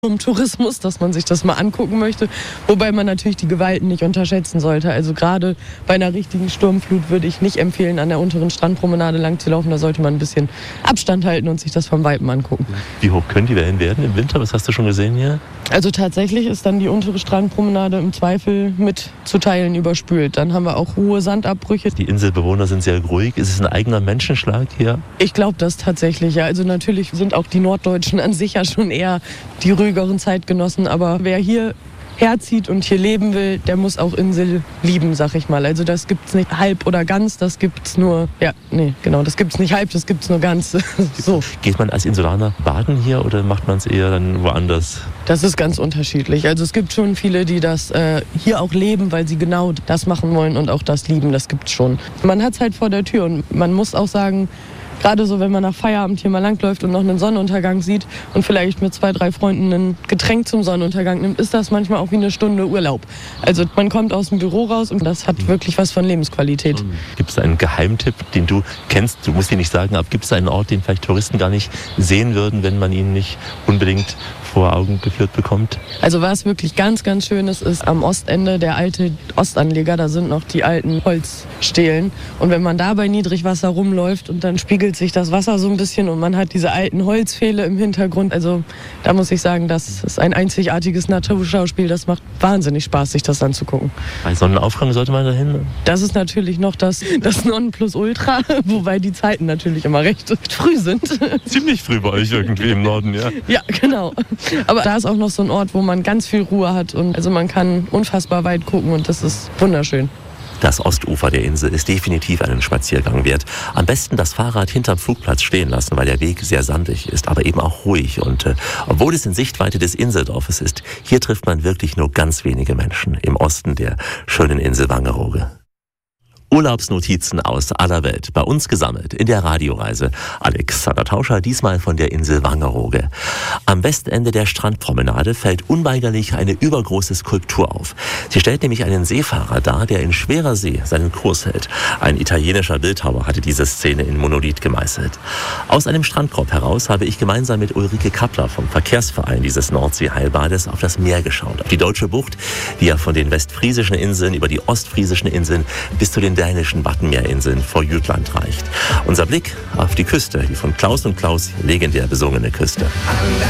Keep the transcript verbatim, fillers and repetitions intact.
um Tourismus, dass man sich das mal angucken möchte, wobei man natürlich die Gewalten nicht unterschätzen sollte. Also gerade bei einer richtigen Sturmflut würde ich nicht empfehlen, an der unteren Strandpromenade lang zu laufen. Da sollte man ein bisschen Abstand halten und sich das vom Weitem angucken. Wie hoch können die Wellen werden im Winter? Was hast du schon gesehen hier? Also tatsächlich ist dann die untere Strandpromenade im Zweifel mit zu Teilen überspült. Dann haben wir auch hohe Sandabbrüche. Die Inselbewohner sind sehr ruhig. Ist es ein eigener Menschenschlag hier? Ich glaube das tatsächlich, ja. Also natürlich sind auch die Norddeutschen an sich ja schon eher die ruhigeren Zeitgenossen. Aber wer hier herzieht und hier leben will, der muss auch Insel lieben, sag ich mal. Also das gibt's nicht halb oder ganz, das gibt's nur, ja, nee, genau, das gibt's nicht halb, das gibt's nur ganz. So. Geht man als Insulaner baden hier oder macht man es eher dann woanders? Das ist ganz unterschiedlich. Also es gibt schon viele, die das äh, hier auch leben, weil sie genau das machen wollen und auch das lieben, das gibt's schon. Man hat's halt vor der Tür und man muss auch sagen, gerade so, wenn man nach Feierabend hier mal langläuft und noch einen Sonnenuntergang sieht und vielleicht mit zwei, drei Freunden ein Getränk zum Sonnenuntergang nimmt, ist das manchmal auch wie eine Stunde Urlaub. Also man kommt aus dem Büro raus und das hat wirklich was von Lebensqualität. Gibt es einen Geheimtipp, den du kennst? Du musst ihn nicht sagen, aber gibt es einen Ort, den vielleicht Touristen gar nicht sehen würden, wenn man ihn nicht unbedingt vor Augen geführt bekommt? Also was wirklich ganz, ganz schön ist, ist am Ostende der alte Ostanleger. Da sind noch die alten Holzstelen. Und wenn man da bei Niedrigwasser rumläuft und dann spiegelt sich das Wasser so ein bisschen und man hat diese alten Holzpfähle im Hintergrund. Also da muss ich sagen, das ist ein einzigartiges Naturschauspiel. Das macht wahnsinnig Spaß, sich das anzugucken. Bei Sonnenaufgang sollte man dahin? Das ist natürlich noch das, das Nonplusultra, wobei die Zeiten natürlich immer recht früh sind. Ziemlich früh bei euch irgendwie im Norden, ja? Ja, genau. Aber da ist auch noch so ein Ort, wo man ganz viel Ruhe hat und also man kann unfassbar weit gucken und das ist wunderschön. Das Ostufer der Insel ist definitiv einen Spaziergang wert. Am besten das Fahrrad hinterm Flugplatz stehen lassen, weil der Weg sehr sandig ist, aber eben auch ruhig. Und äh, obwohl es in Sichtweite des Inseldorfes ist, hier trifft man wirklich nur ganz wenige Menschen im Osten der schönen Insel Wangerooge. Urlaubsnotizen aus aller Welt, bei uns gesammelt in der Radioreise. Alexander Tauscher, diesmal von der Insel Wangerooge. Am Westende der Strandpromenade fällt unweigerlich eine übergroße Skulptur auf. Sie stellt nämlich einen Seefahrer dar, der in schwerer See seinen Kurs hält. Ein italienischer Bildhauer hatte diese Szene in Monolith gemeißelt. Aus einem Strandkorb heraus habe ich gemeinsam mit Ulrike Kappler vom Verkehrsverein dieses Nordsee-Heilbades auf das Meer geschaut. Auf die Deutsche Bucht, die ja von den westfriesischen Inseln über die ostfriesischen Inseln bis zu den dänischen Wattenmeerinseln vor Jütland reicht. Unser Blick auf die Küste, die von Klaus und Klaus legendär besungene Küste.